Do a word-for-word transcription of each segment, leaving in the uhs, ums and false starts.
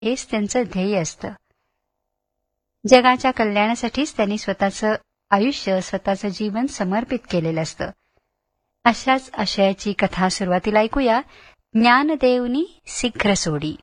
हेच त्यांचं ध्येय असतं. जगाच्या कल्याणासाठीच त्यांनी स्वतःचं आयुष्य, स्वतःचं जीवन समर्पित केलेलं असतं. अशाच आशयाची कथा सुरुवातीला ऐकूया. ज्ञानदेवनी शीघ्र सोडी.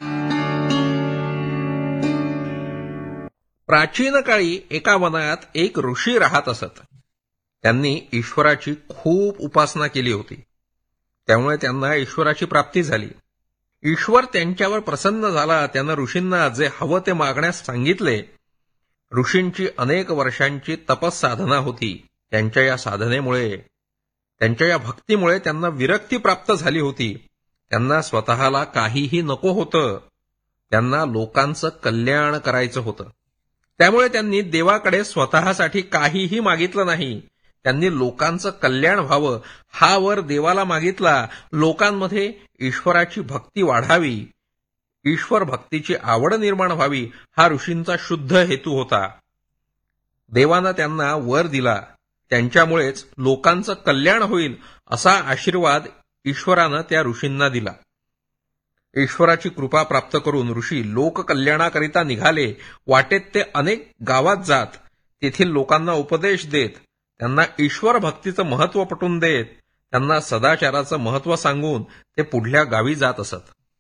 प्राचीन काळी एका वनात एक ऋषी राहत असत. त्यांनी ईश्वराची खूप उपासना केली होती. त्यामुळे त्यांना ईश्वराची प्राप्ती झाली. ईश्वर त्यांच्यावर प्रसन्न झाला. त्यानं ऋषींना जे हवं ते मागण्यास सांगितले. ऋषींची अनेक वर्षांची तपस्साधना होती. त्यांच्या या साधनेमुळे, त्यांच्या या भक्तीमुळे त्यांना विरक्ती प्राप्त झाली होती. त्यांना स्वतःला काहीही नको होतं. त्यांना लोकांचं कल्याण करायचं होतं. त्यामुळे त्यांनी देवाकडे स्वतःसाठी काहीही मागितलं नाही. त्यांनी लोकांचं कल्याण व्हावं हा वर देवाला मागितला. लोकांमध्ये ईश्वराची भक्ती वाढावी, ईश्वर भक्तीची आवड निर्माण व्हावी हा ऋषींचा शुद्ध हेतू होता. देवानं त्यांना वर दिला. त्यांच्यामुळेच लोकांचं कल्याण होईल असा आशीर्वाद ईश्वरानं त्या ऋषींना दिला. ईश्वराची कृपा प्राप्त करून ऋषी लोककल्याणाकरिता निघाले. वाटेत ते अनेक गावात जात, तेथील लोकांना उपदेश देत, त्यांना ईश्वर भक्तीचं महत्त्व पटवून देत, त्यांना सदाचाराचं महत्त्व सांगून ते पुढल्या गावी जात असत.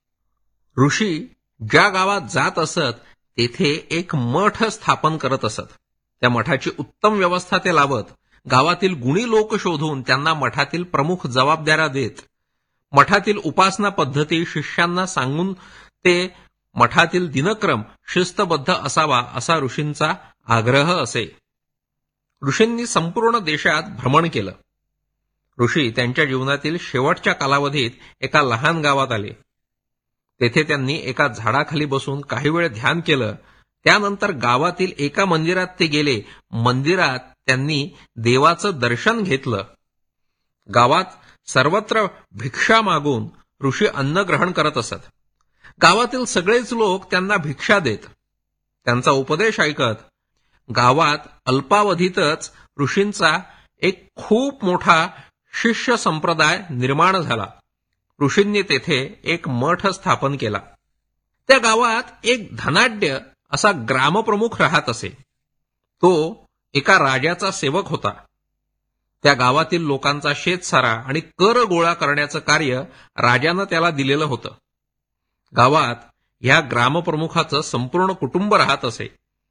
ऋषी ज्या गावात जात असत तेथे एक मठ स्थापन करत असत. त्या मठाची उत्तम व्यवस्था ते लावत. गावातील गुणी लोक शोधून त्यांना मठातील प्रमुख जबाबदाऱ्या देत. मठातील उपासना पद्धती शिष्यांना सांगून ते मठातील दिनक्रम शिस्तबद्ध असावा असा ऋषींचा आग्रह असे. ऋषींनी संपूर्ण देशात भ्रमण केलं. ऋषी त्यांच्या जीवनातील शेवटच्या कालावधीत एका लहान गावात आले. तेथे त्यांनी एका झाडाखाली बसून काही वेळ ध्यान केलं. त्यानंतर गावातील एका मंदिरात ते गेले. मंदिरात त्यांनी देवाचं दर्शन घेतलं. गावात सर्वत्र भिक्षा मागून ऋषी अन्न ग्रहण करत असत. गावातील सगळेच लोक त्यांना भिक्षा देत. त्यांचा उपदेश ऐकत. गावात अल्पावधीतच ऋषींचा एक खूप मोठा शिष्य संप्रदाय निर्माण झाला. ऋषींनी तेथे एक मठ स्थापन केला. त्या गावात एक धनाढ्य असा ग्रामप्रमुख राहत असे. तो एका राजाचा सेवक होता. त्या गावातील लोकांचा शेतसारा आणि कर गोळा करण्याचं कार्य राजानं त्याला दिलेलं होतं. गावात ह्या ग्रामप्रमुखाचं संपूर्ण कुटुंब राहत असे.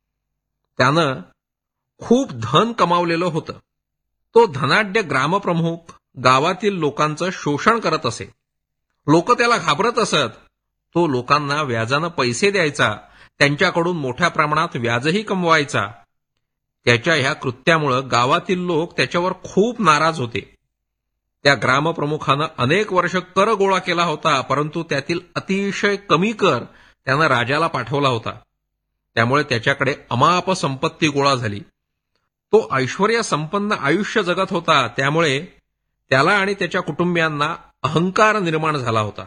त्यानं खूप धन कमावलेलं होतं. तो धनाढ्य ग्रामप्रमुख गावातील लोकांचं शोषण करत असे. लोक त्याला घाबरत असत. तो लोकांना व्याजानं पैसे द्यायचा. त्यांच्याकडून मोठ्या प्रमाणात व्याजही कमवायचा. त्याच्या ह्या कृत्यामुळं गावातील लोक त्याच्यावर खूप नाराज होते. त्या ग्रामप्रमुखानं अनेक वर्ष कर गोळा केला होता, परंतु त्यातील अतिशय कमी कर त्यानं राजाला पाठवला होता. त्यामुळे त्याच्याकडे अमाप संपत्ती गोळा झाली. तो ऐश्वर्य संपन्न आयुष्य जगत होता. त्यामुळे त्याला आणि त्याच्या कुटुंबियांना अहंकार निर्माण झाला होता.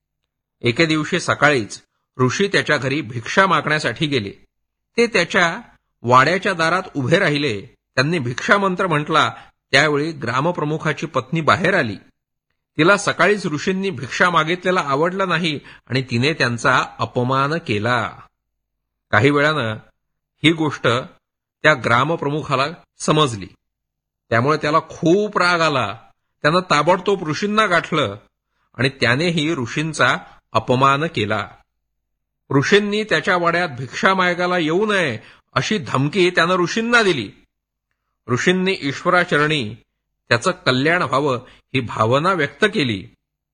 एके दिवशी सकाळीच ऋषी त्याच्या घरी भिक्षा मागण्यासाठी गेले. ते त्याच्या वाड्याच्या दारात उभे राहिले. त्यांनी भिक्षा मंत्र म्हटला. त्यावेळी ग्रामप्रमुखाची पत्नी बाहेर आली. तिला सकाळीच ऋषींनी भिक्षा मागितलेला आवडलं नाही आणि तिने त्यांचा अपमान केला. काही वेळानं ही गोष्ट त्या ग्रामप्रमुखाला समजली. त्यामुळे त्याला खूप राग आला. त्यानं ताबडतोब ऋषींना गाठलं आणि त्यानेही ऋषींचा अपमान केला. ऋषींनी त्याच्या वाड्यात भिक्षा मागायला येऊ नये अशी धमकी त्यानं ऋषींना दिली. ऋषींनी ईश्वराचरणी त्याचं कल्याण व्हावं ही भावना व्यक्त केली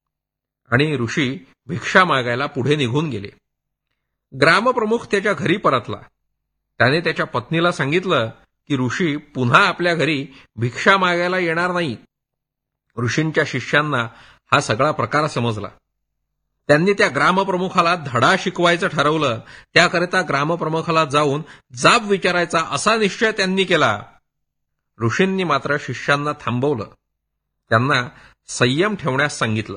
आणि ऋषी भिक्षा मागायला पुढे निघून गेले. ग्रामप्रमुख त्याच्या घरी परतला. त्याने त्याच्या पत्नीला सांगितलं की ऋषी पुन्हा आपल्या घरी भिक्षा मागायला येणार नाही. ऋषींच्या शिष्यांना हा सगळा प्रकार समजला. त्यांनी त्या ग्रामप्रमुखाला धडा शिकवायचं ठरवलं. त्याकरिता ग्रामप्रमुखाला जाऊन जाब विचारायचा असा निश्चय त्यांनी केला. ऋषींनी मात्र शिष्यांना थांबवलं. त्यांना संयम ठेवण्यास सांगितलं.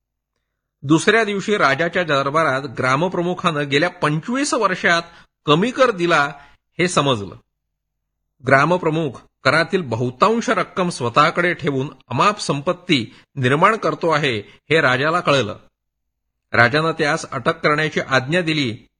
दुसऱ्या दिवशी राजाच्या दरबारात ग्रामप्रमुखानं गेल्या पंचवीस वर्षात कमी कर दिला हे समजलं. ग्रामप्रमुख करातील बहुतांश रक्कम स्वतःकडे ठेवून अमाप संपत्ती निर्माण करतो आहे हे राजाला कळलं. राजानं त्यास अटक करण्याची आज्ञा दिली.